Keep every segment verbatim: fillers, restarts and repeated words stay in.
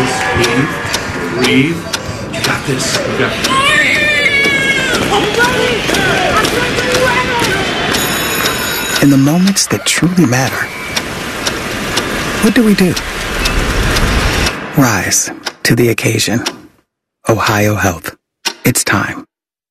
this. Breathe. Breathe. You got this. You got this. In the moments that truly matter, what do we do? Rise to the occasion. Ohio Health. It's time.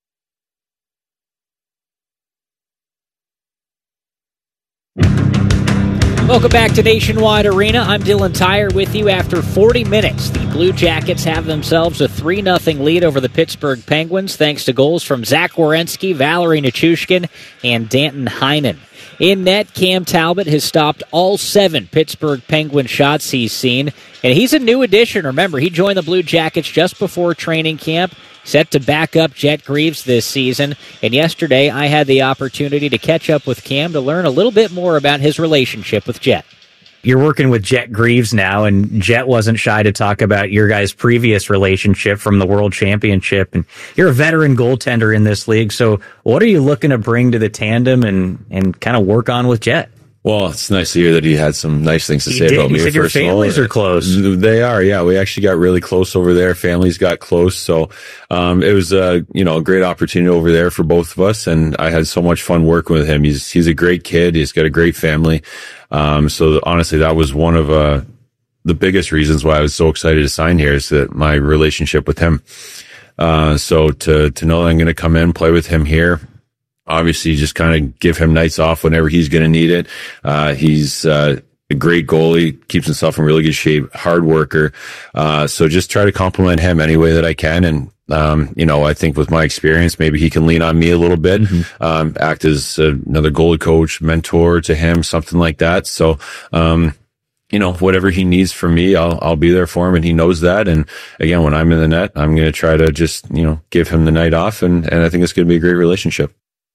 Welcome back to Nationwide Arena. I'm Dylan Tyre with you. After forty minutes, the Blue Jackets have themselves a three nothing lead over the Pittsburgh Penguins, thanks to goals from Zach Werenski, Valerie Nichushkin, and Danton Heinen. In net, Cam Talbot has stopped all seven Pittsburgh Penguin shots he's seen, and he's a new addition. Remember, he joined the Blue Jackets just before training camp, set to back up Jet Greaves this season, and yesterday I had the opportunity to catch up with Cam to learn a little bit more about his relationship with Jet. You're working with Jet Greaves now, and Jet wasn't shy to talk about your guys' previous relationship from the World Championship. And you're a veteran goaltender in this league, so what are you looking to bring to the tandem and, and kind of work on with Jet? Well, it's nice to hear that he had some nice things to he say did. about he me. Said your first families of all. are close. They are, yeah. We actually got really close over there. Families got close, so um, it was a you know a great opportunity over there for both of us. And I had so much fun working with him. He's he's a great kid. He's got a great family. Um, so honestly, that was one of uh, the biggest reasons why I was so excited to sign here, is that my relationship with him. Uh, so to to know that I'm going to come in, play with him here. Obviously, just kind of give him nights off whenever he's going to need it. Uh, he's uh, a great goalie, keeps himself in really good shape, hard worker. Uh, so just try to compliment him any way that I can. And, um, you know, I think with my experience, maybe he can lean on me a little bit, mm-hmm. um, act as uh, another goalie coach, mentor to him, something like that. So, um, you know, whatever he needs from me, I'll, I'll be there for him, and he knows that. And again, when I'm in the net, I'm going to try to just, you know, give him the night off. And, and I think it's going to be a great relationship.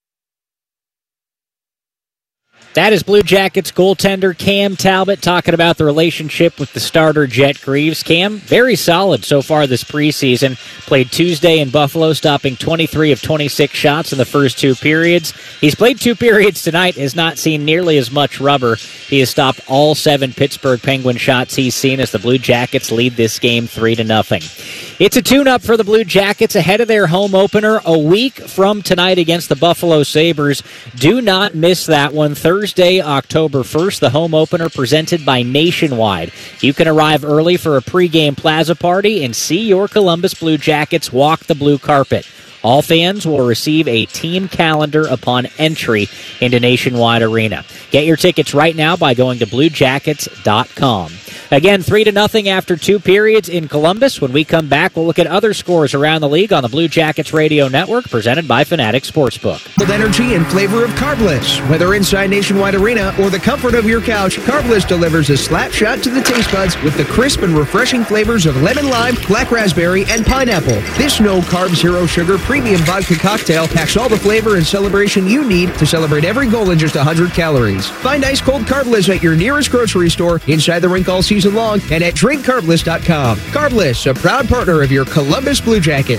That is Blue Jackets goaltender Cam Talbot talking about the relationship with the starter Jet Greaves. Cam, very solid so far this preseason. Played Tuesday in Buffalo, stopping twenty-three of twenty-six shots in the first two periods. He's played two periods tonight, has not seen nearly as much rubber. He has stopped all seven Pittsburgh Penguin shots he's seen as the Blue Jackets lead this game three to nothing. It's a tune-up for the Blue Jackets ahead of their home opener a week from tonight against the Buffalo Sabres. Do not miss that one. Thursday, October first, the home opener presented by Nationwide. You can arrive early for a pregame plaza party and see your Columbus Blue Jackets walk the blue carpet. All fans will receive a team calendar upon entry into Nationwide Arena. Get your tickets right now by going to blue jackets dot com. Again, three to nothing after two periods in Columbus. When we come back, we'll look at other scores around the league on the Blue Jackets Radio Network, presented by Fanatic Sportsbook. With energy and flavor of Carbliss. Whether inside Nationwide Arena or the comfort of your couch, Carbliss delivers a slap shot to the taste buds with the crisp and refreshing flavors of lemon lime, black raspberry, and pineapple. This no-carb, zero-sugar premium vodka cocktail packs all the flavor and celebration you need to celebrate every goal in just one hundred calories. Find ice-cold Carbliss at your nearest grocery store, inside the rink all season long, and at drink carbliss dot com. Carbliss, a proud partner of your Columbus Blue Jackets.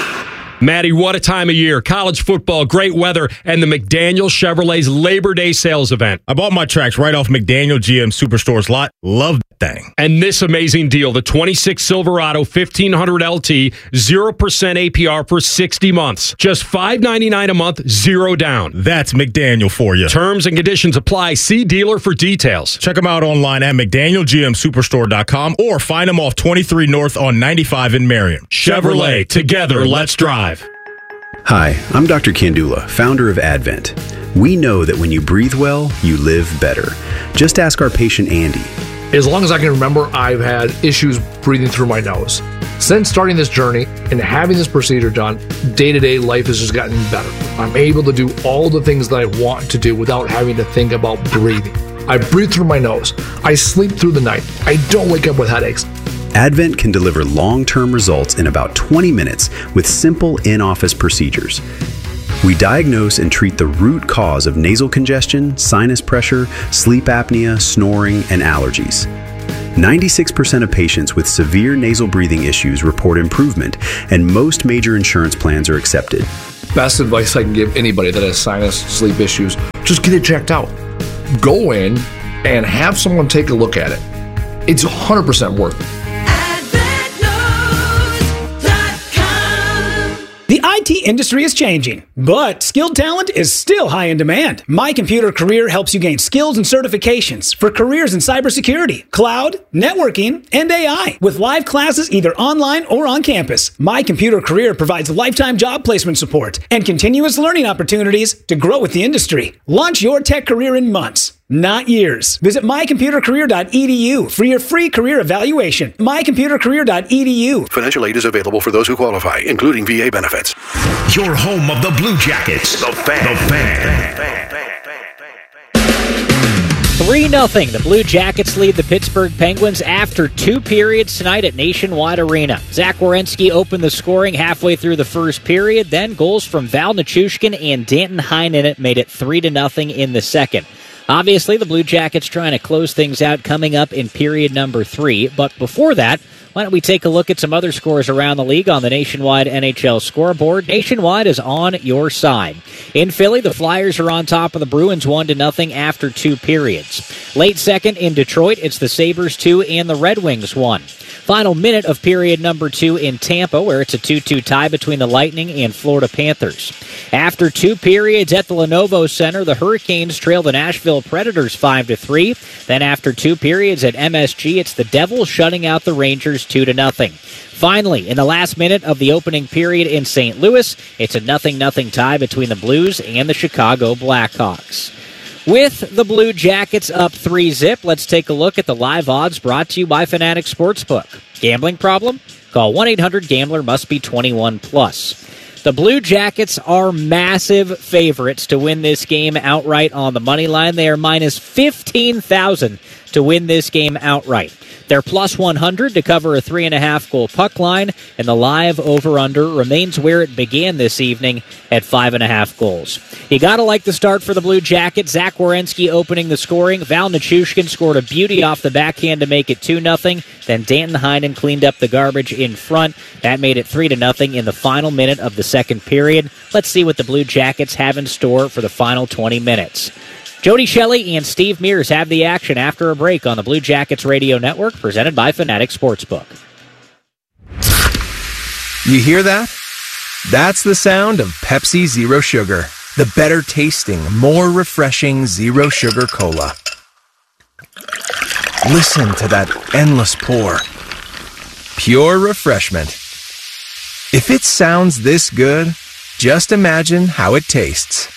Maddie, what a time of year. College football, great weather, and the McDaniel Chevrolet's Labor Day sales event. I bought my tracks right off McDaniel G M Superstore's lot. Love that thing. And this amazing deal, the twenty-six Silverado fifteen hundred L T, zero percent A P R for sixty months. Just five ninety-nine a month, zero down. That's McDaniel for you. Terms and conditions apply. See dealer for details. Check them out online at mcdaniel g m superstore dot com or find them off twenty-three North on ninety-five in Marion. Chevrolet, together, let's drive. Hi, I'm Doctor Kandula, founder of Advent. We know that when you breathe well, you live better. Just ask our patient Andy. As long as I can remember, I've had issues breathing through my nose. Since starting this journey and having this procedure done, day-to-day life has just gotten better. I'm able to do all the things that I want to do without having to think about breathing. I breathe through my nose. I sleep through the night. I don't wake up with headaches. Advent can deliver long-term results in about twenty minutes with simple in-office procedures. We diagnose and treat the root cause of nasal congestion, sinus pressure, sleep apnea, snoring, and allergies. ninety-six percent of patients with severe nasal breathing issues report improvement, and most major insurance plans are accepted. Best advice I can give anybody that has sinus, sleep issues, just get it checked out. Go in and have someone take a look at it. It's one hundred percent worth it. T industry is changing, but skilled talent is still high in demand. My Computer Career helps you gain skills and certifications for careers in cybersecurity, cloud, networking, and A I, with live classes either online or on campus. My Computer Career provides lifetime job placement support and continuous learning opportunities to grow with the industry. Launch your tech career in months, not years. Visit my computer career dot e d u for your free career evaluation. my computer career dot e d u. Financial aid is available for those who qualify, including V A benefits. Your home of the Blue Jackets. The Fan. The Fan. three nothing. The Blue Jackets lead the Pittsburgh Penguins after two periods tonight at Nationwide Arena. Zach Werenski opened the scoring halfway through the first period. Then goals from Val Nichushkin and Danton Heinen made it three to nothing in the second. Obviously, the Blue Jackets trying to close things out coming up in period number three. But before that, why don't we take a look at some other scores around the league on the Nationwide N H L scoreboard. Nationwide is on your side. In Philly, the Flyers are on top of the Bruins one to nothing after two periods. Late second in Detroit, it's the Sabres two and the Red Wings one. Final minute of period number two in Tampa, where it's a two two tie between the Lightning and Florida Panthers. After two periods at the Lenovo Center, the Hurricanes trail the Nashville Predators five to three. Then after two periods at M S G, it's the Devils shutting out the Rangers two to nothing. Finally, in the last minute of the opening period in Saint Louis, it's a nothing nothing tie between the Blues and the Chicago Blackhawks. With the Blue Jackets up three zip, let's take a look at the live odds brought to you by Fanatic Sportsbook. Gambling problem? Call one eight hundred gambler, must be twenty-one plus. The Blue Jackets are massive favorites to win this game outright on the money line. They are minus fifteen thousand to win this game outright. They're plus one hundred to cover a three and a half goal puck line, and the live over-under remains where it began this evening at five and a half goals. You gotta like the start for the Blue Jackets. Zach Werenski opening the scoring. Val Nichushkin scored a beauty off the backhand to make it two nothing. Then Danton Heinen cleaned up the garbage in front. That made it three to nothing in the final minute of the second period. Let's see what the Blue Jackets have in store for the final twenty minutes. Jody Shelley and Steve Mears have the action after a break on the Blue Jackets Radio Network, presented by Fanatic Sportsbook. You hear that? That's the sound of Pepsi Zero Sugar, the better tasting, more refreshing Zero Sugar Cola. Listen to that endless pour. Pure refreshment. If it sounds this good, just imagine how it tastes.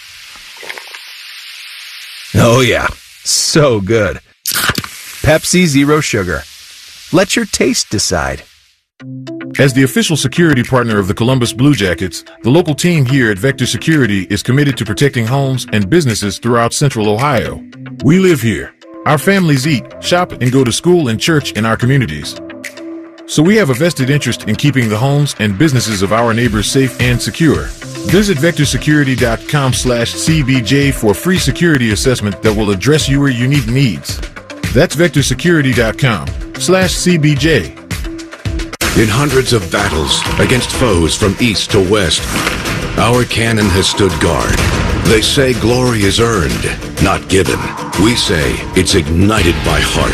Oh yeah, so good. Pepsi Zero Sugar. Let your taste decide. As the official security partner of the Columbus Blue Jackets, the local team here at Vector Security is committed to protecting homes and businesses throughout Central Ohio. We live here. Our families eat, shop, and go to school and church in our communities. So we have a vested interest in keeping the homes and businesses of our neighbors safe and secure. Visit vector security dot com slash C B J for a free security assessment that will address your unique needs. That's vector security dot com slash C B J. In hundreds of battles against foes from east to west, our cannon has stood guard. They say glory is earned, not given. We say it's ignited by heart.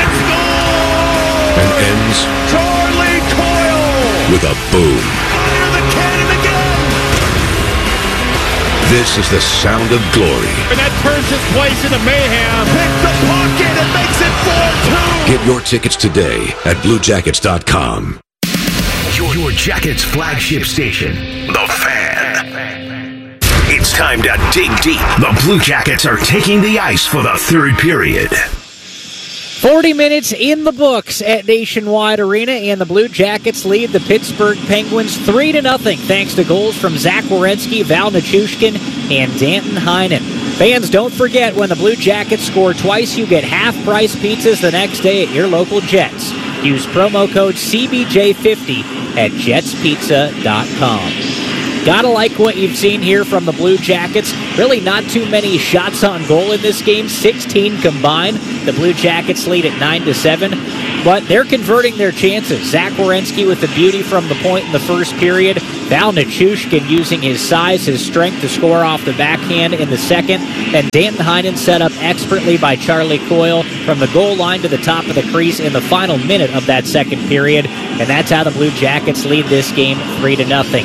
And ends Charlie Coyle with a boom. Fire the cannon again. This is the sound of glory. And that turns this place into mayhem. Picks the pocket and makes it four two. Get your tickets today at blue jackets dot com. Your, your Jackets flagship station, The Fan. It's time to dig deep. The Blue Jackets are taking the ice for the third period. forty minutes in the books at Nationwide Arena, and the Blue Jackets lead the Pittsburgh Penguins three to nothing, thanks to goals from Zach Werenski, Val Nichushkin, and Danton Heinen. Fans, don't forget, when the Blue Jackets score twice, you get half-price pizzas the next day at your local Jets. Use promo code C B J fifty at jets pizza dot com. Gotta like what you've seen here from the Blue Jackets. Really not too many shots on goal in this game, sixteen combined. The Blue Jackets lead at nine to seven, but they're converting their chances. Zach Werenski with the beauty from the point in the first period. Val Nichushkin using his size, his strength to score off the backhand in the second. And Danton Heinen set up expertly by Charlie Coyle from the goal line to the top of the crease in the final minute of that second period. And that's how the Blue Jackets lead this game three to nothing.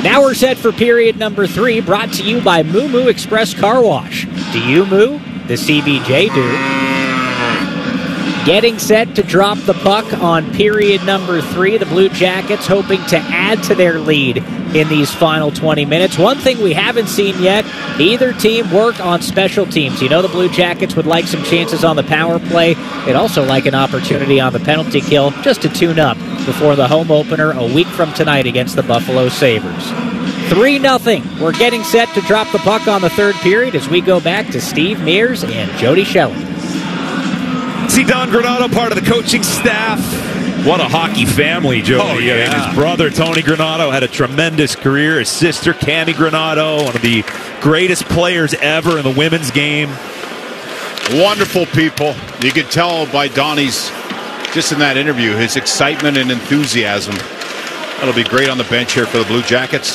Now we're set for period number three, brought to you by Moo Moo Express Car Wash. Do you moo? The C B J do. Getting set to drop the puck on period number three. The Blue Jackets hoping to add to their lead in these final twenty minutes. One thing we haven't seen yet, either team work on special teams. You know the Blue Jackets would like some chances on the power play. They'd also like an opportunity on the penalty kill just to tune up before the home opener a week from tonight against the Buffalo Sabres. three nothing. We're getting set to drop the puck on the third period as we go back to Steve Mears and Jody Shelley. See Don Granato, part of the coaching staff. What a hockey family, Jody. Oh, yeah. I mean, his brother, Tony Granato, had a tremendous career. His sister, Cami Granato, one of the greatest players ever in the women's game. Wonderful people. You could tell by Donnie's, just in that interview, his excitement and enthusiasm. That'll be great on the bench here for the Blue Jackets.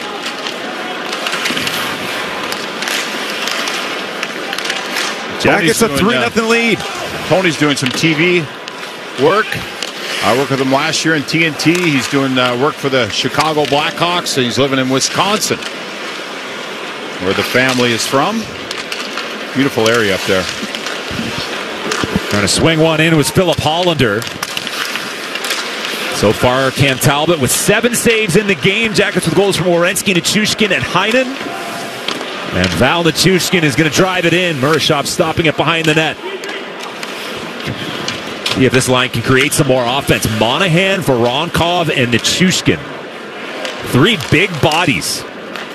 Jackets a three nothing uh, lead. Tony's doing some T V work. I worked with him last year in T N T. He's doing uh, work for the Chicago Blackhawks. He's living in Wisconsin, where the family is from. Beautiful area up there. Trying to swing one in was Philip Hollander. So far, Cam Talbot with seven saves in the game. Jackets with goals from Werenski, Nichushkin, and Heinen. And Val Nichushkin is going to drive it in. Murashov stopping it behind the net. See if this line can create some more offense. Monahan, Voronkov, and Nichushkin. Three big bodies.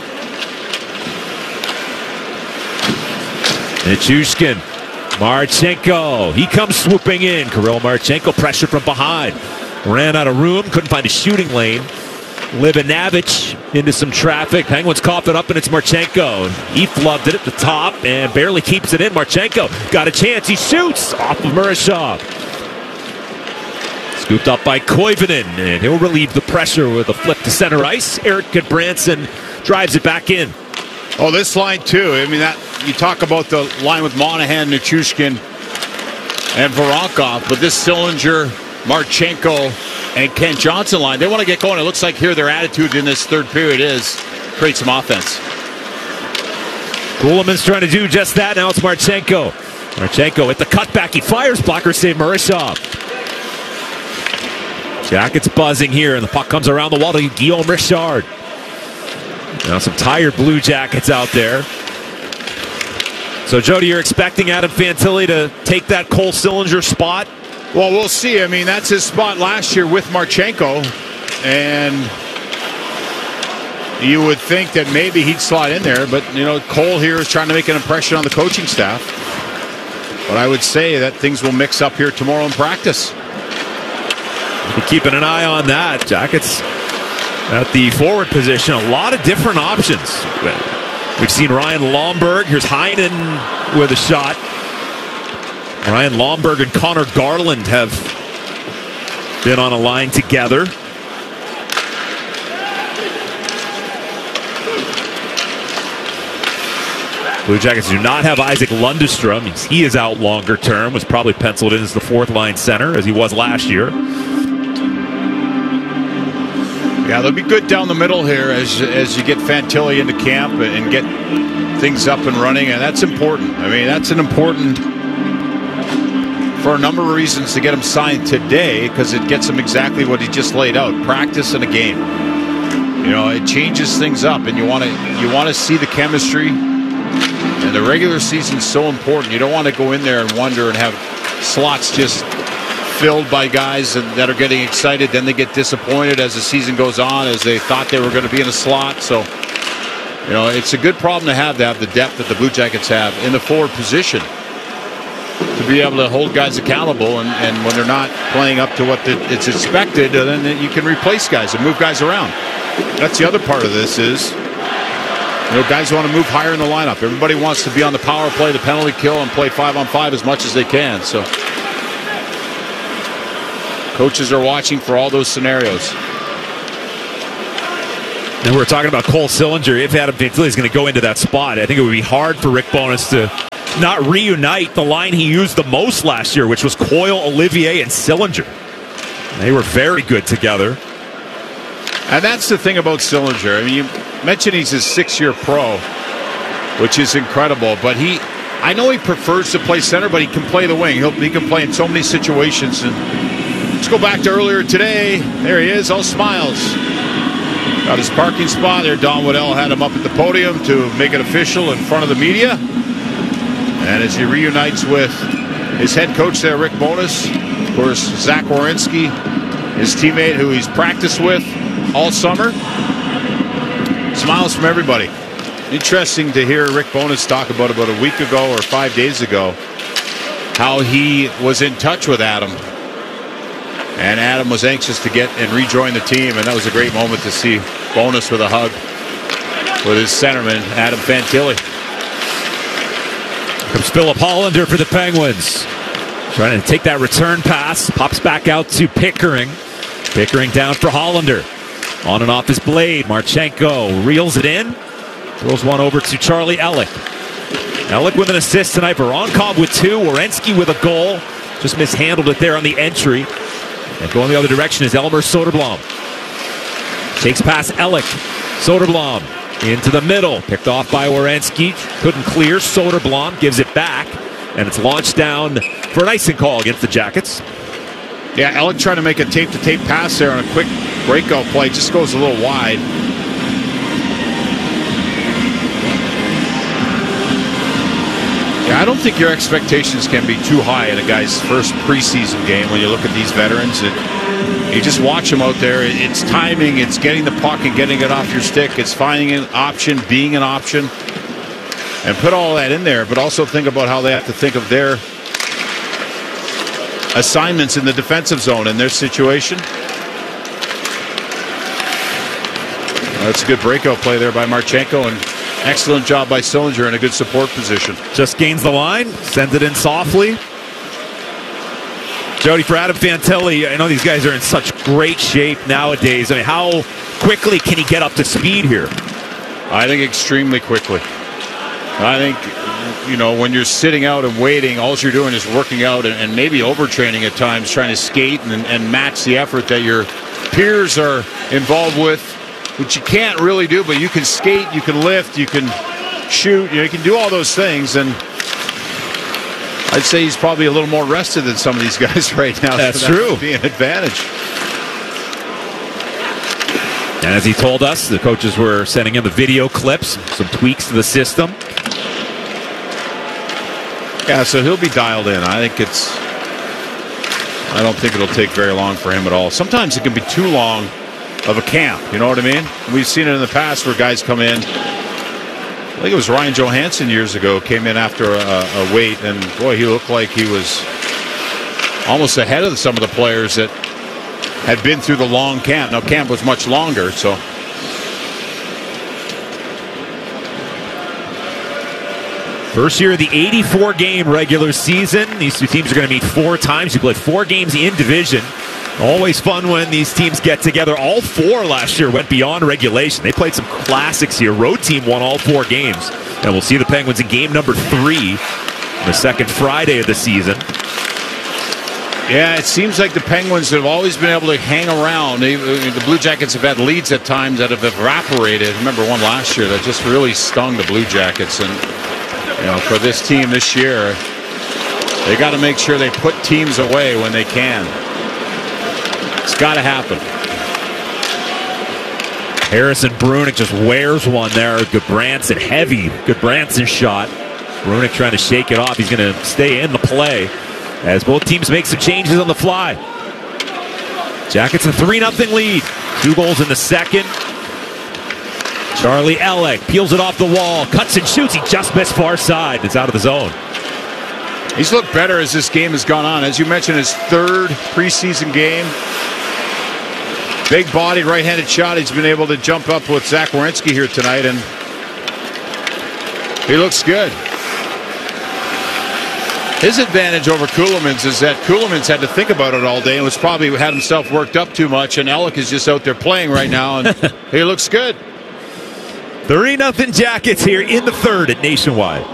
Nichushkin. Marchenko. He comes swooping in. Kirill Marchenko pressure from behind. Ran out of room. Couldn't find a shooting lane. Libanavich into some traffic. Penguins cough it up, and it's Marchenko. He flubbed it at the top and barely keeps it in. Marchenko got a chance. He shoots off of Murashov. Scooped up by Koivunen, and he'll relieve the pressure with a flip to center ice. Eric Goodbranson drives it back in. Oh, this line too. I mean, that you talk about the line with Monahan, Nichushkin, and Voronkov, but this Sillinger, Marchenko, and Kent Johnson line, they want to get going. It looks like here their attitude in this third period is create some offense. Kuhlman's trying to do just that. Now it's Marchenko. Marchenko at the cutback. He fires. Blocker save Murashov. Jackets buzzing here, and the puck comes around the wall to Guillaume Richard. Now some tired Blue Jackets out there. So, Jody, you're expecting Adam Fantilli to take that Cole Sillinger spot? Well, we'll see. I mean, that's his spot last year with Marchenko, and you would think that maybe he'd slot in there, but, you know, Cole here is trying to make an impression on the coaching staff. But I would say that things will mix up here tomorrow in practice. We're keeping an eye on that. Jackets at the forward position, a lot of different options. We've seen Ryan Lomberg. Here's Heinen with a shot. Ryan Lomberg and Connor Garland have been on a line together. Blue Jackets do not have Isaac Lundestrom. He is out longer term. Was probably penciled in as the fourth line center, as he was last year. Yeah, they'll be good down the middle here as as you get Fantilli into camp and get things up and running, and that's important. I mean, that's an important, for a number of reasons, to get him signed today, because it gets him exactly what he just laid out: practice and a game. You know, it changes things up, and you want to you want to see the chemistry. And the regular season is so important. You don't want to go in there and wonder and have slots just filled by guys and, that are getting excited. Then they get disappointed as the season goes on, as they thought they were going to be in a slot. So, you know, it's a good problem to have, to have the depth that the Blue Jackets have in the forward position, to be able to hold guys accountable. And, and when they're not playing up to what the, it's expected, then you can replace guys and move guys around. That's the other part of this is, you know, guys want to move higher in the lineup. Everybody wants to be on the power play, the penalty kill, and play five on five as much as they can. So coaches are watching for all those scenarios. And we're talking about Cole Sillinger. If Adam Fantilli is going to go into that spot, I think it would be hard for Rick Bowness to not reunite the line he used the most last year, which was Coyle, Olivier, and Sillinger. They were very good together. And that's the thing about Sillinger. I mean, you mentioned he's a six-year pro, which is incredible. But he, I know he prefers to play center, but he can play the wing. He'll, he can play in so many situations. And let's go back to earlier today. There he is, all smiles. Got his parking spot there. Don Waddell had him up at the podium to make it official in front of the media. And as he reunites with his head coach there, Rick Bowness, of course, Zach Werenski, his teammate who he's practiced with all summer. Smiles from everybody. Interesting to hear Rick Bowness talk about about a week ago or five days ago how he was in touch with Adam. And Adam was anxious to get and rejoin the team, and that was a great moment to see Bowness with a hug with his centerman, Adam Fantilli. Comes Philip Hollander for the Penguins. Trying to take that return pass. Pops back out to Pickering. Pickering down for Hollander. On and off his blade. Marchenko reels it in. Throws one over to Charlie Elick. Elick with an assist tonight. Voronkov with two. Werenski with a goal. Just mishandled it there on the entry. And going the other direction is Elmer Soderblom. Takes past Elick. Soderblom into the middle. Picked off by Werenski. Couldn't clear. Soderblom gives it back. And it's launched down for an icing call against the Jackets. Yeah, Elick trying to make a tape-to-tape pass there on a quick breakout play. Just goes a little wide. Yeah, I don't think your expectations can be too high in a guy's first preseason game when you look at these veterans. It, you just watch them out there. It's timing. It's getting the puck and getting it off your stick. It's finding an option, being an option. And put all that in there, but also think about how they have to think of their assignments in the defensive zone in their situation. That's a good breakout play there by Marchenko, and excellent job by Sillinger in a good support position. Just gains the line, sends it in softly. Jody, for Adam Fantilli, I know these guys are in such great shape nowadays. I mean, how quickly can he get up to speed here? I think extremely quickly. I think, you know, when you're sitting out and waiting, all you're doing is working out and, and maybe overtraining at times, trying to skate and, and match the effort that your peers are involved with, which you can't really do, but you can skate, you can lift, you can shoot, you know, you can do all those things. And I'd say he's probably a little more rested than some of these guys right now. That's so that true. would be an advantage. And as he told us, the coaches were sending him the video clips, some tweaks to the system. Yeah, so he'll be dialed in. I think it's, I don't think it'll take very long for him at all. Sometimes it can be too long of a camp, you know what I mean? We've seen it in the past where guys come in. I think it was Ryan Johansson years ago, came in after a, a wait, and boy, he looked like he was almost ahead of some of the players that had been through the long camp. Now, camp was much longer, so. First year of the eighty-four game regular season. These two teams are going to meet four times. You played four games in division. Always fun when these teams get together. All four last year went beyond regulation. They played some classics here. Road team won all four games. And we'll see the Penguins in game number three, the second Friday of the season. Yeah, it seems like the Penguins have always been able to hang around. They, the Blue Jackets have had leads at times that have evaporated. I remember one last year that just really stung the Blue Jackets. And, you know, for this team this year, they got to make sure they put teams away when they can. It's got to happen. Harrison Brunick just wears one there. Goodbranson, heavy Goodbranson shot. Brunick trying to shake it off. He's going to stay in the play as both teams make some changes on the fly. Jackets a three nothing lead. Two goals in the second. Charlie Elick peels it off the wall. Cuts and shoots. He just missed far side. It's out of the zone. He's looked better as this game has gone on. As you mentioned, his third preseason game. Big bodied right-handed shot. He's been able to jump up with Zach Werenski here tonight, and he looks good. His advantage over Kuhlman's is that Kuhlman's had to think about it all day and was probably had himself worked up too much, and Elick is just out there playing right now, and he looks good. three nothing Jackets here in the third at Nationwide.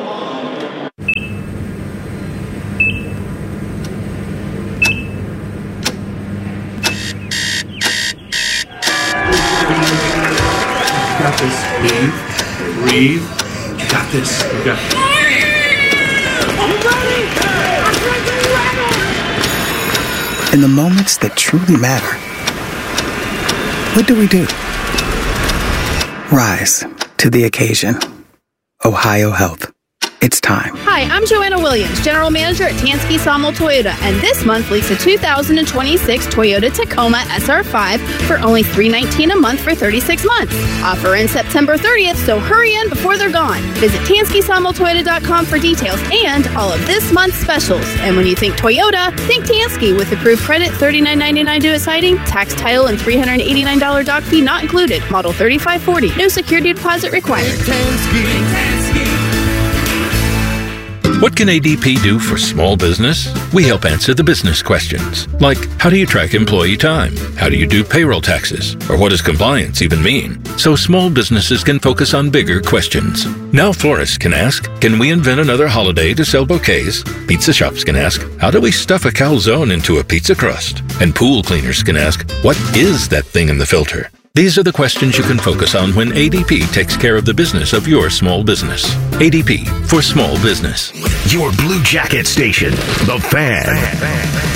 got this. Breathe. Breathe. You got this. You got this. In the moments that truly matter, what do we do? Rise to the occasion. Ohio Health. It's time. Hi, I'm Joanna Williams, General Manager at Tansky Sawmill Toyota, and this month lease a two thousand twenty-six Toyota Tacoma S R five for only three hundred nineteen dollars a month for thirty-six months. Offer ends September thirtieth, so hurry in before they're gone. Visit Tansky Sawmill Toyota dot com for details and all of this month's specials. And when you think Toyota, think Tansky with approved credit, thirty-nine ninety-nine due at sighting, tax, title, and three hundred eighty-nine dollars dock fee not included. Model thirty-five forty. No security deposit required. What can A D P do for small business? We help answer the business questions, like how do you track employee time? How do you do payroll taxes? Or what does compliance even mean? So small businesses can focus on bigger questions. Now florists can ask, can we invent another holiday to sell bouquets? Pizza shops can ask, how do we stuff a calzone into a pizza crust? And pool cleaners can ask, what is that thing in the filter? These are the questions you can focus on when A D P takes care of the business of your small business. A D P for small business. Your Blue Jacket station, The Fan.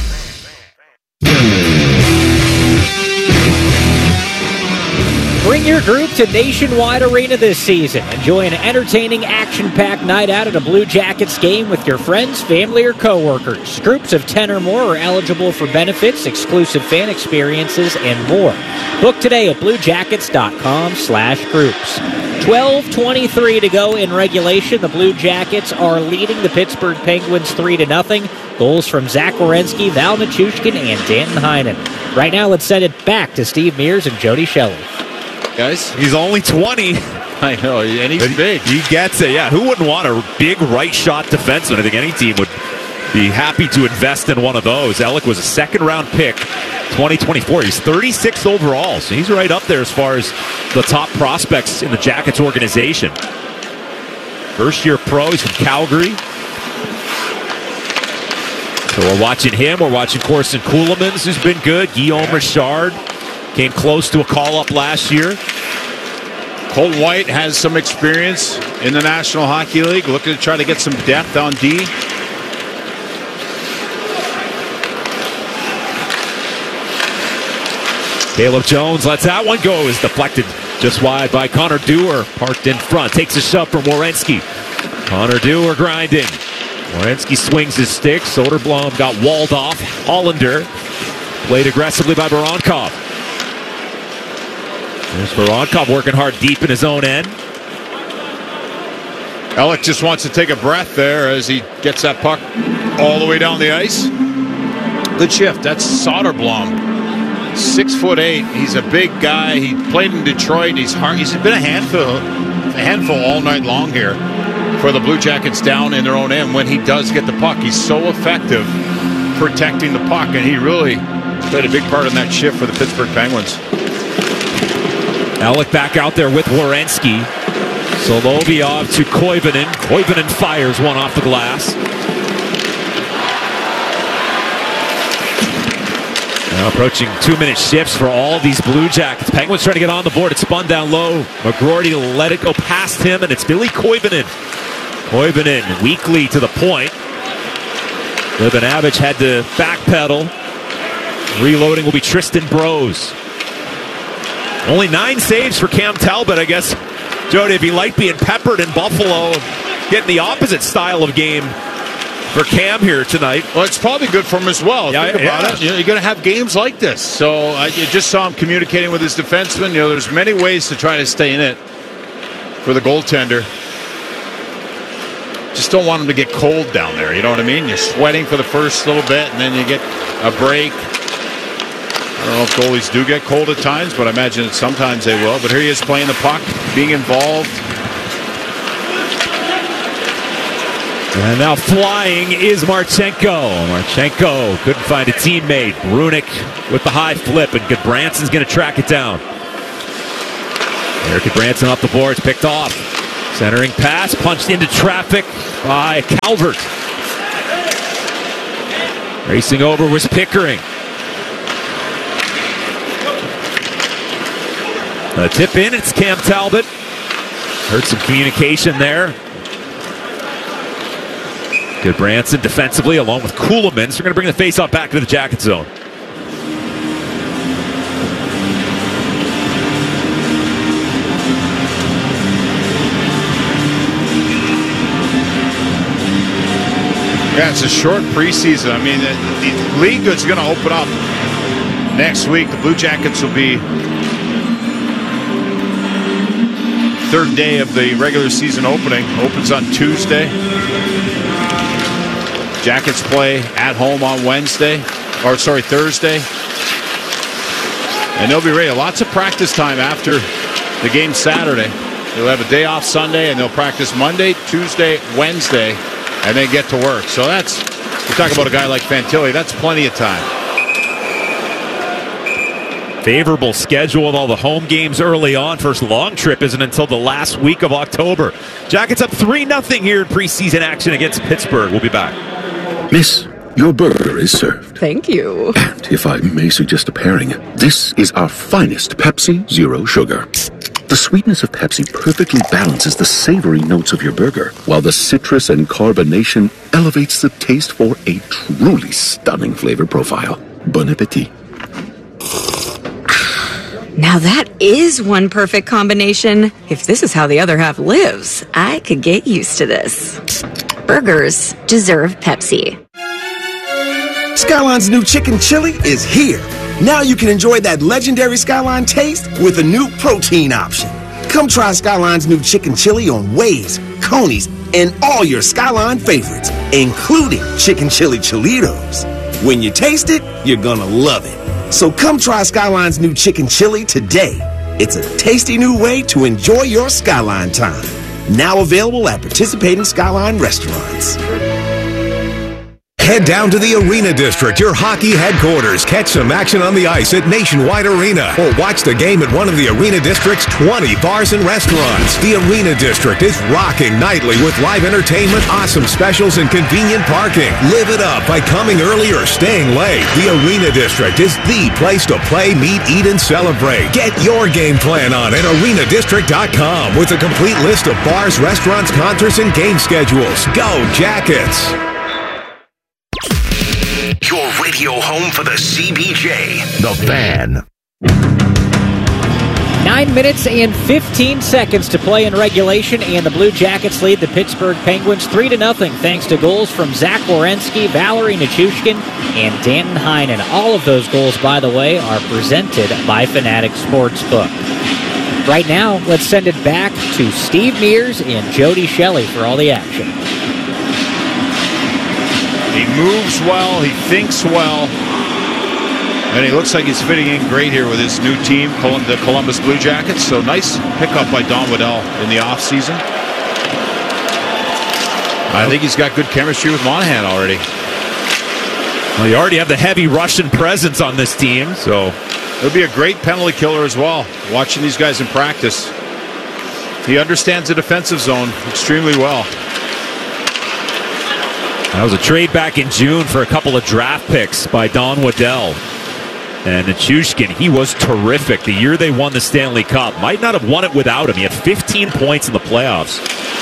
Bring your group to Nationwide Arena this season. Enjoy an entertaining, action-packed night out at a Blue Jackets game with your friends, family, or coworkers. Groups of ten or more are eligible for benefits, exclusive fan experiences, and more. Book today at bluejackets.com slash groups. twelve twenty-three to go in regulation. The Blue Jackets are leading the Pittsburgh Penguins three to nothing. Goals from Zach Werenski, Val Nichushkin, and Danton Heinen. Right now, let's send it back to Steve Mears and Jody Shelley. Guys, he's only twenty. I know, and he's big. He gets it, yeah. Who wouldn't want a big right shot defenseman? I think any team would be happy to invest in one of those. Alec was a second round pick, twenty twenty-four. He's thirty-sixth overall, so he's right up there as far as the top prospects in the Jackets organization. First year pro, he's from Calgary. So we're watching him. We're watching Corson Ceulemans, who's been good. Guillaume Richard came close to a call-up last year. Colton White has some experience in the National Hockey League, looking to try to get some depth on D. Caleb Jones lets that one go. Is deflected just wide by Connor Dewar. Parked in front. Takes a shove from Werenski. Connor Dewar grinding. Werenski swings his stick. Soderblom got walled off. Hollander played aggressively by Voronkov. There's Voronkov working hard deep in his own end. Alec just wants to take a breath there as he gets that puck all the way down the ice. Good shift. That's Soderblom. Six foot eight. He's a big guy. He played in Detroit. He's hard. He's been a handful, a handful all night long here for the Blue Jackets down in their own end. When he does get the puck, he's so effective protecting the puck, and he really played a big part in that shift for the Pittsburgh Penguins. Alec back out there with Werenski. Solovyov to Koivunen. Koivunen fires one off the glass. Now approaching two-minute shifts for all of these Blue Jackets. Penguins trying to get on the board. It's spun down low. McGroarty let it go past him, and it's Billy Koivunen. Koivunen weakly to the point. Libanovic had to backpedal. Reloading will be Tristan Brose. Only nine saves for Cam Talbot, I guess. Jody, if you like being peppered in Buffalo, getting the opposite style of game for Cam here tonight. Well, it's probably good for him as well. Yeah, Think about yeah. it. You know, you're going to have games like this. So I you just saw him communicating with his defenseman. You know, there's many ways to try to stay in it for the goaltender. Just don't want him to get cold down there. You know what I mean? You're sweating for the first little bit, and then you get a break. I don't know if goalies do get cold at times, but I imagine that sometimes they will. But here he is playing the puck, being involved. And now flying is Marchenko. Marchenko couldn't find a teammate. Brunick with the high flip, and Goodbranson's going to track it down. Eric Goodbranson off the boards, picked off. Centering pass, punched into traffic by Calvert. Racing over was Pickering. A tip in, it's Cam Talbot. Heard some communication there. Good Branson defensively along with Kuhlman. So we're going to bring the faceoff back to the Jacket zone. Yeah, it's a short preseason. I mean, the, the league is going to open up next week. The Blue Jackets will be third day of the regular season opening. Opens on Tuesday. Jackets play at home on Wednesday, or sorry, Thursday. And they'll be ready. Lots of practice time after the game Saturday. They'll have a day off Sunday, and they'll practice Monday, Tuesday, Wednesday, and then get to work. So that's, we talk about a guy like Fantilli, that's plenty of time. Favorable schedule with all the home games early on. First long trip isn't until the last week of October. Jackets up three nothing here in preseason action against Pittsburgh. We'll be back. Miss, your burger is served. Thank you. And if I may suggest a pairing, this is our finest Pepsi Zero Sugar. The sweetness of Pepsi perfectly balances the savory notes of your burger, while the citrus and carbonation elevates the taste for a truly stunning flavor profile. Bon appetit. Now that is one perfect combination. If this is how the other half lives, I could get used to this. Burgers deserve Pepsi. Skyline's new chicken chili is here. Now you can enjoy that legendary Skyline taste with a new protein option. Come try Skyline's new chicken chili on Wade's, Coney's, and all your Skyline favorites, including chicken chili Cholitos. When you taste it, you're gonna love it. So come try Skyline's new chicken chili today. It's a tasty new way to enjoy your Skyline time. Now available at participating Skyline restaurants. Head down to the Arena District, your hockey headquarters. Catch some action on the ice at Nationwide Arena, or watch the game at one of the Arena District's twenty bars and restaurants. The Arena District is rocking nightly with live entertainment, awesome specials, and convenient parking. Live it up by coming early or staying late. The Arena District is the place to play, meet, eat, and celebrate. Get your game plan on at arena district dot com with a complete list of bars, restaurants, concerts, and game schedules. Go Jackets! Your radio home for the C B J, The Fan. Nine minutes and fifteen seconds to play in regulation, and the Blue Jackets lead the Pittsburgh Penguins three to nothing, thanks to goals from Zach Werenski, Valerie Nichushkin, and Danton Heinen. All of those goals, by the way, are presented by Fanatic Sportsbook. Right now, let's send it back to Steve Mears and Jody Shelley for all the action. He moves well, he thinks well, and he looks like he's fitting in great here with his new team, the Columbus Blue Jackets. So nice pickup by Don Waddell in the offseason. I think he's got good chemistry with Monahan already. Well, you already have the heavy Russian presence on this team, so it'll be a great penalty killer as well, watching these guys in practice. He understands the defensive zone extremely well. That was a trade back in June for a couple of draft picks by Don Waddell. And Nichushkin, he was terrific. The year they won the Stanley Cup, might not have won it without him. He had fifteen points in the playoffs.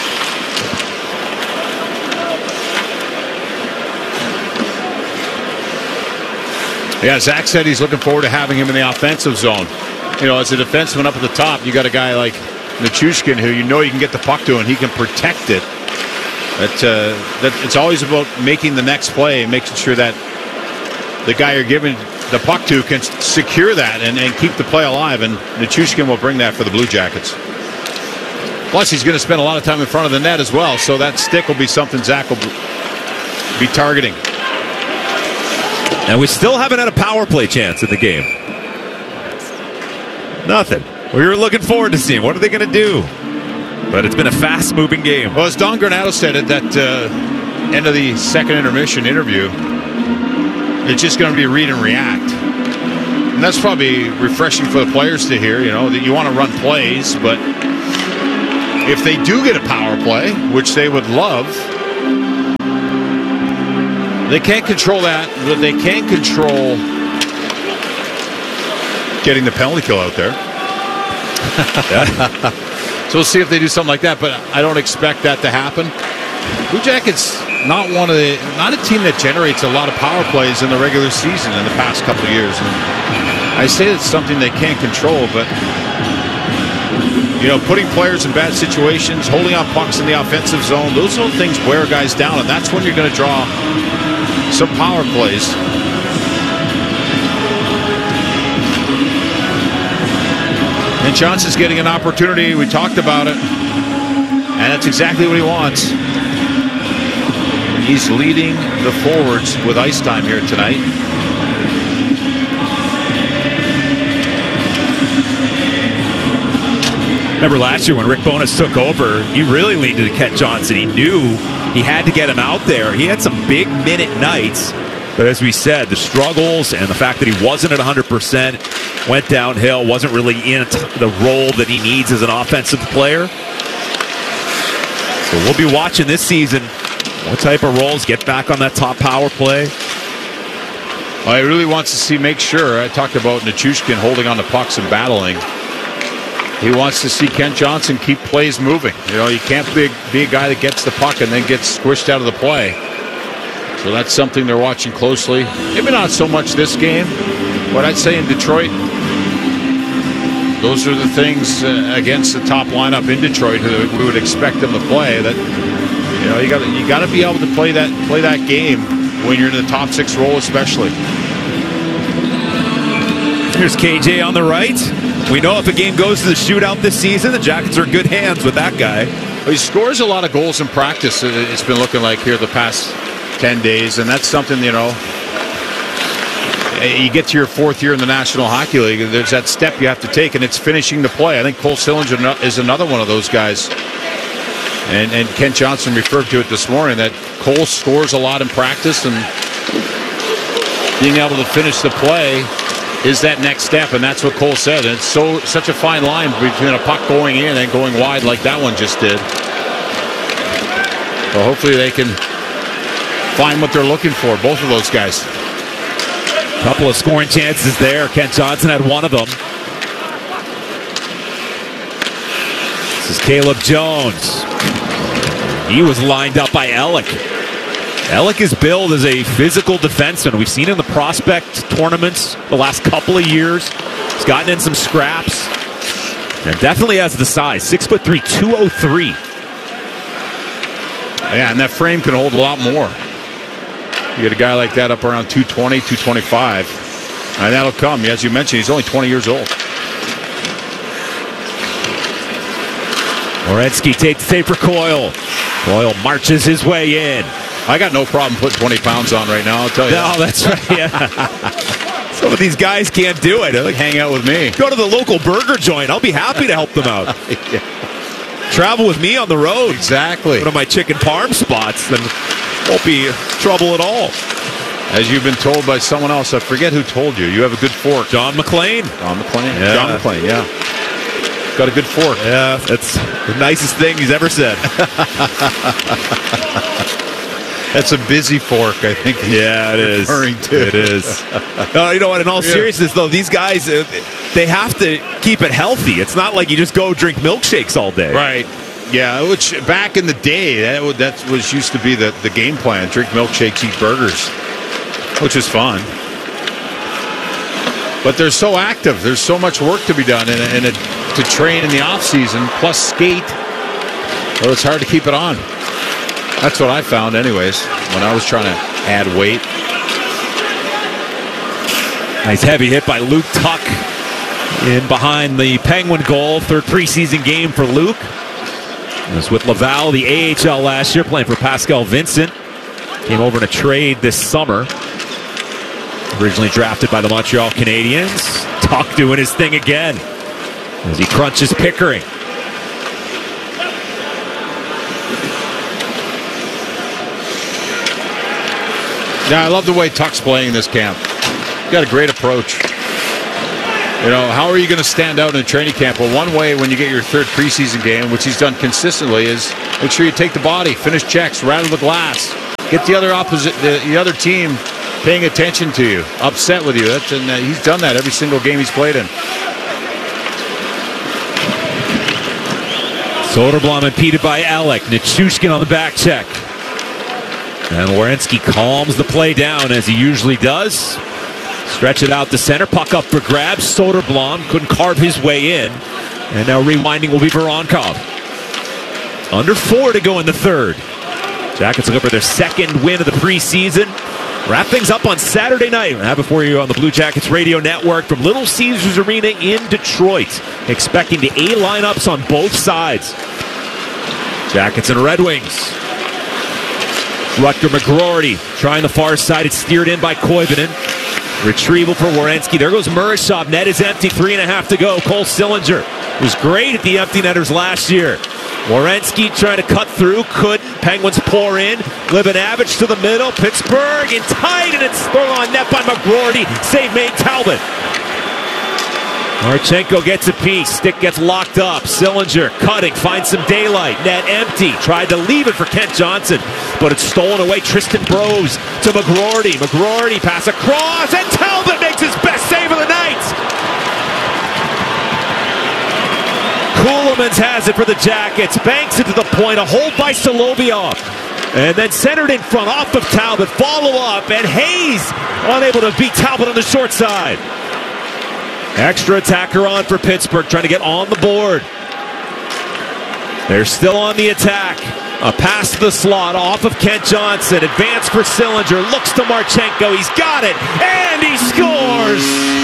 Yeah, Zach said he's looking forward to having him in the offensive zone. You know, as a defenseman up at the top, you got a guy like Nichushkin who you know you can get the puck to and he can protect it. That, uh, that it's always about making the next play and making sure that the guy you're giving the puck to can secure that and, and keep the play alive, and Nichushkin will bring that for the Blue Jackets. Plus, he's going to spend a lot of time in front of the net as well, so that stick will be something Zach will be targeting. And we still haven't had a power play chance in the game. Nothing. We were looking forward to seeing what are they going to do. But it's been a fast-moving game. Well, as Don Granato said at that uh, end of the second intermission interview, it's just going to be read and react. And that's probably refreshing for the players to hear, you know, that you want to run plays, but if they do get a power play, which they would love, they can't control that, but they can control getting the penalty kill out there. So we'll see if they do something like that, but I don't expect that to happen. Blue Jackets, not one of the, not a team that generates a lot of power plays in the regular season in the past couple of years. And I say it's something they can't control, but you know, putting players in bad situations, holding on pucks in the offensive zone, those little things wear guys down, and that's when you're going to draw some power plays. And Johnson's getting an opportunity. We talked about it. And that's exactly what he wants. He's leading the forwards with ice time here tonight. Remember last year when Rick Bowness took over, he really leaned into Kent Johnson. He knew he had to get him out there. He had some big minute nights. But as we said, the struggles and the fact that he wasn't at one hundred percent went downhill, wasn't really in the role that he needs as an offensive player. So we'll be watching this season what type of roles get back on that top power play. Well, he really wants to see, make sure. I talked about Nichushkin holding on to pucks and battling. He wants to see Kent Johnson keep plays moving. You know, you can't be, be a guy that gets the puck and then gets squished out of the play. So that's something they're watching closely. Maybe not so much this game, but I'd say in Detroit, those are the things uh, against the top lineup in Detroit who we would expect them to play. That you know, you got you got to be able to play that play that game when you're in the top six role, especially. Here's K J on the right. We know if a game goes to the shootout this season, the Jackets are in good hands with that guy. He scores a lot of goals in practice. It's been looking like here the past ten days, and that's something, you know, you get to your fourth year in the National Hockey League, there's that step you have to take, and it's finishing the play. I think Cole Sillinger is another one of those guys. And, and Kent Johnson referred to it this morning, that Cole scores a lot in practice, and being able to finish the play is that next step, and that's what Cole said. And it's so such a fine line between a puck going in and going wide like that one just did. So hopefully they can find what they're looking for, both of those guys. Couple of scoring chances there. Kent Johnson had one of them. This is Caleb Jones. He was lined up by Ellick. Ellick is billed as a physical defenseman. We've seen him in the prospect tournaments the last couple of years. He's gotten in some scraps. And definitely has the size. Six foot three, two oh three. Yeah, and that frame can hold a lot more. You get a guy like that up around two twenty, two twenty-five. And that'll come. As you mentioned, he's only twenty years old. Werenski takes the tape for Coyle. Coyle marches his way in. I got no problem putting twenty pounds on right now, I'll tell you. No, that's right, yeah. Some of these guys can't do it. Like, hang out with me. Go to the local burger joint. I'll be happy to help them out. Yeah. Travel with me on the road. Exactly. One of my chicken parm spots, then won't be trouble at all. As you've been told by someone else, I forget who told you. You have a good fork. John McClain. John McClain. Yeah. John McClain, yeah. Got a good fork. Yeah, that's the nicest thing he's ever said. That's a busy fork, I think. Yeah, it is. To. It is. No, you know what? In all yeah. seriousness, though, these guys, uh, they have to keep it healthy. It's not like you just go drink milkshakes all day. Right. Yeah, which back in the day, that, that was used to be the, the game plan. Drink milkshakes, eat burgers, which is fun. But they're so active. There's so much work to be done in a, in a, to train in the off-season, plus skate. Well, it's hard to keep it on. That's what I found anyways, when I was trying to add weight. Nice heavy hit by Luke Tuck in behind the Penguin goal. Third preseason game for Luke. He was with Laval, the A H L last year, playing for Pascal Vincent. Came over in a trade this summer. Originally drafted by the Montreal Canadiens. Tuck doing his thing again as he crunches Pickering. Yeah, I love the way Tuck's playing this camp. He's got a great approach. You know, how are you going to stand out in a training camp? Well, one way when you get your third preseason game, which he's done consistently, is make sure you take the body, finish checks, rattle the glass, get the other opposite, the, the other team paying attention to you, upset with you. That's, and uh, he's done that every single game he's played in. Soderblom impeded by Alec. Nichushkin on the back check. And Werenski calms the play down as he usually does. Stretch it out to center. Puck up for grabs. Soderblom couldn't carve his way in. And now rewinding will be Voronkov. Under four to go in the third. Jackets looking for their second win of the preseason. Wrap things up on Saturday night. We'll have it for you on the Blue Jackets Radio Network from Little Caesars Arena in Detroit. Expecting the A lineups on both sides. Jackets and Red Wings. Rutger McGroarty trying the far side. It's steered in by Koivunen. Retrieval for Werenski. There goes Murashov. Net is empty. Three and a half to go. Cole Sillinger was great at the empty netters last year. Werenski trying to cut through. Couldn't. Penguins pour in. Libanovic to the middle. Pittsburgh in tight, and it's thrown on net by McGroarty. Save made Talbot. Marchenko gets a piece. Stick gets locked up. Sillinger cutting. Finds some daylight. Net empty. Tried to leave it for Kent Johnson, but it's stolen away. Tristan Brose to McGroarty. McGroarty pass across, and Talbot makes his best save of the night. Ceulemans has it for the Jackets. Banks it to the point. A hold by Solovyov. And then centered in front off of Talbot. Follow up. And Hayes unable to beat Talbot on the short side. Extra attacker on for Pittsburgh. Trying to get on the board. They're still on the attack. A pass to the slot off of Kent Johnson. Advance for Sillinger. Looks to Marchenko. He's got it. And he scores.